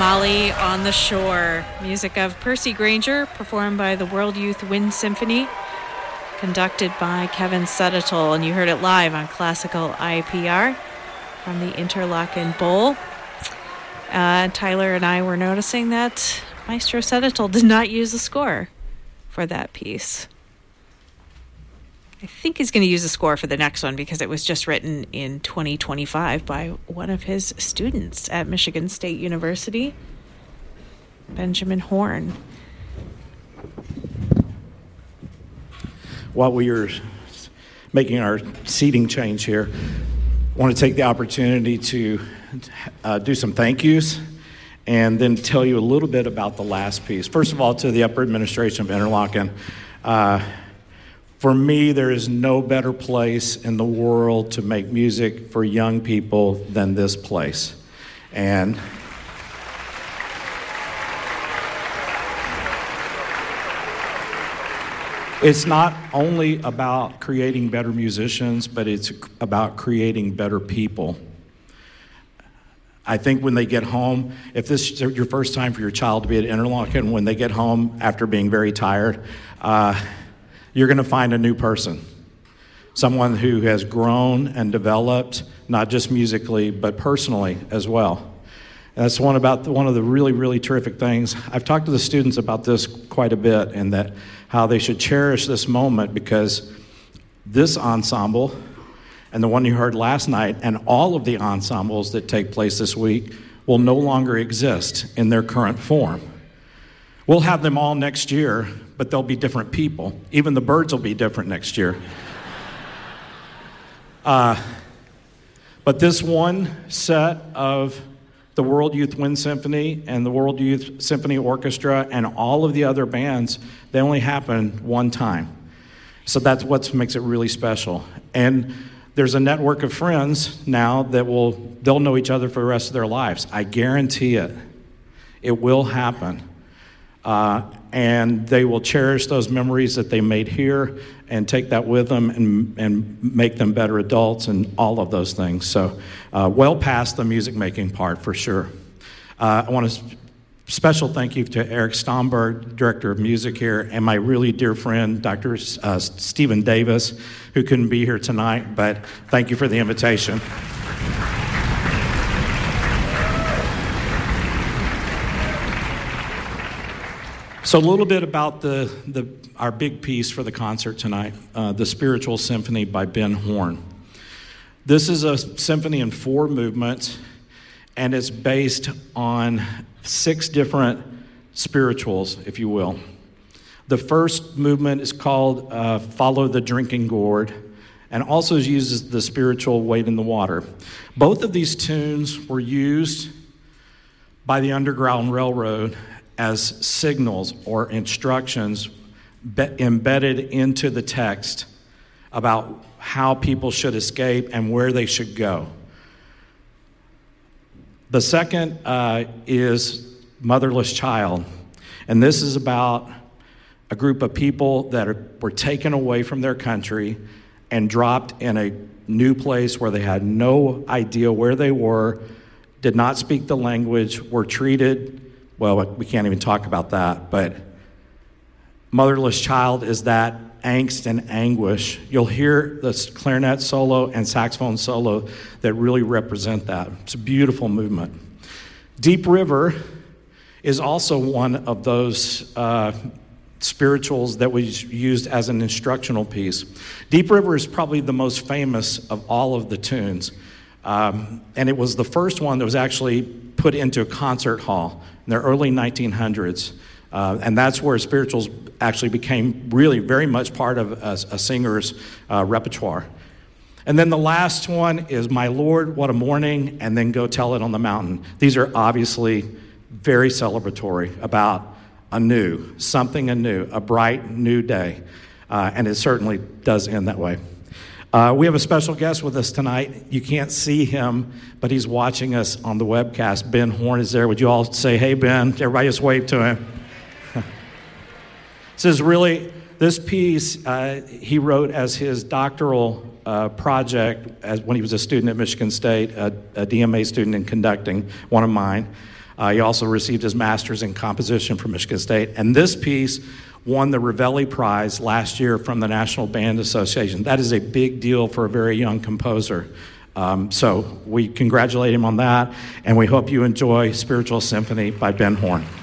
Molly on the Shore, music of Percy Granger, performed by the World Youth Wind Symphony, conducted by Kevin Suttital, and you heard it live on Classical IPR from the Interlochen Bowl. Tyler and I were noticing that Maestro Suttital did not use a score for that piece. I think he's going to use a score for the next one because it was just written in 2025 by one of his students at Michigan State University, Benjamin Horn. While we are making our seating change here, I want to take the opportunity to do some thank yous and then tell you a little bit about the last piece. First of all, to the upper administration of Interlochen. For me, there is no better place in the world to make music for young people than this place. And it's not only about creating better musicians, but it's about creating better people. I think when they get home, if this is your first time for your child to be at Interlochen, when they get home after being very tired, you're going to find a new person, someone who has grown and developed, not just musically, but personally as well. And that's one of the really, really terrific things. I've talked to the students about this quite a bit, and that how they should cherish this moment, because this ensemble and the one you heard last night and all of the ensembles that take place this week will no longer exist in their current form. We'll have them all next year, but they'll be different people. Even the birds will be different next year. But this one set of the World Youth Wind Symphony and the World Youth Symphony Orchestra and all of the other bands, they only happen one time. So that's what makes it really special. And there's a network of friends now that they'll know each other for the rest of their lives. I guarantee it. It will happen. And they will cherish those memories that they made here and take that with them and make them better adults and all of those things. So well past the music making part for sure. I want to special thank you to Eric Stomberg, Director of Music here, and my really dear friend, Dr. Stephen Davis, who couldn't be here tonight, but thank you for the invitation. So a little bit about our big piece for the concert tonight, the Spiritual Symphony by Ben Horn. This is a symphony in 4 movements, and it's based on 6 different spirituals, if you will. The first movement is called Follow the Drinking Gourd, and also uses the spiritual Wade in the Water. Both of these tunes were used by the Underground Railroad as signals or instructions embedded into the text about how people should escape and where they should go. The second is Motherless Child, and this is about a group of people that were taken away from their country and dropped in a new place where they had no idea where they were, did not speak the language, were treated. Well, we can't even talk about that, but Motherless Child is that angst and anguish. You'll hear the clarinet solo and saxophone solo that really represent that. It's a beautiful movement. Deep River is also one of those spirituals that was used as an instructional piece. Deep River is probably the most famous of all of the tunes. And it was the first one that was actually put into a concert hall in the early 1900s. And that's where spirituals actually became really very much part of a singer's repertoire. And then the last one is My Lord, What a Morning, and then Go Tell It on the Mountain. These are obviously very celebratory about something anew, a bright new day. And it certainly does end that way. We have a special guest with us tonight. You can't see him, but he's watching us on the webcast. Ben Horn is there. Would you all say, hey, Ben? Everybody just wave to him. This piece he wrote as his doctoral project when he was a student at Michigan State, a DMA student in conducting, one of mine. He also received his master's in composition from Michigan State. And this piece won the Ravelli Prize last year from the National Band Association. That is a big deal for a very young composer. So we congratulate him on that, and we hope you enjoy Spiritual Symphony by Ben Horn.